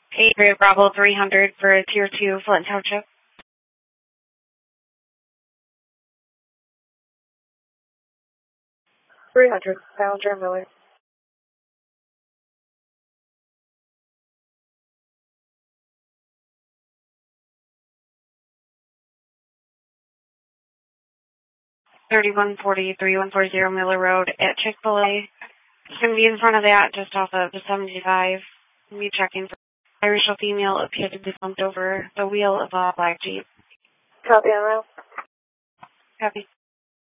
Area Bravo 300 for Tier 2, Flint Township. 300, Ballinger Miller. $31.40 Miller Road at Chick-fil-A. It's going to be in front of that, just off of the 75. We'll be checking for biracial female appeared to be bumped over the wheel of a black Jeep. Copy on that. Copy.